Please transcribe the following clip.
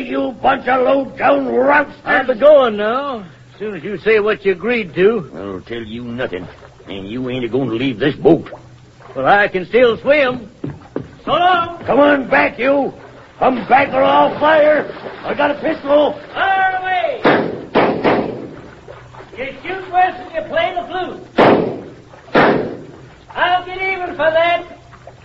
you bunch of low-down rousters. I'll be going now. As soon as you say what you agreed to. I'll tell you nothing. And you ain't going to leave this boat. Well, I can still swim. So long. Come on back, you. Come back or I'll fire. I got a pistol. Fire away. You shoot worse than you play the flute. I'll get even for that.